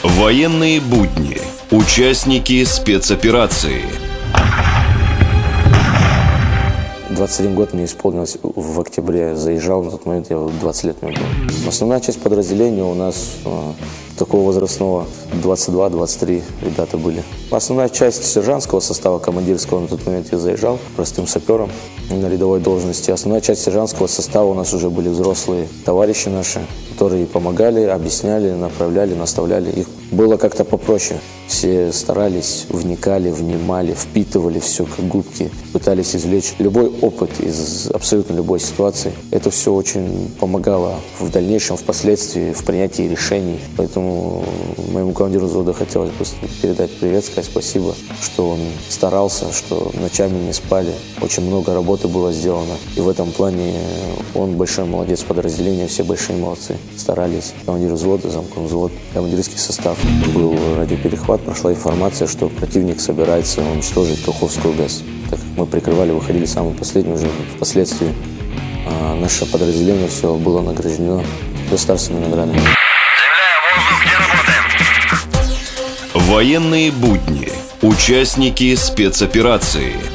Военные будни. Участники спецоперации. 21 год мне исполнилось в октябре. Заезжал, на тот момент я 20 лет мне было. Основная часть подразделения у нас такого возрастного 22-23 ребята были. Основная часть сержантского состава, командирского, на тот момент я заезжал простым сапером на рядовой должности. Основная часть сержантского состава у нас уже были взрослые товарищи наши, которые помогали, объясняли, направляли, наставляли. Их было как-то попроще. Все старались, вникали, внимали, впитывали все как губки, пытались извлечь любой опыт из абсолютно любой ситуации. Это все очень помогало в дальнейшем, впоследствии, в принятии решений. Поэтому моему командиру взвода хотелось бы передать привет, сказать спасибо, что он старался, что ночами не спали. Очень много работы было сделано. И в этом плане он большой молодец подразделения, все большие молодцы. Старались. Командир взвода, замком взвод, командирский состав. Был радиоперехват, прошла информация, что противник собирается уничтожить Каховскую ГЭС. Так как мы прикрывали, выходили самым последним, уже впоследствии наше подразделение все было награждено государственными наградами. Военные будни. Участники спецоперации.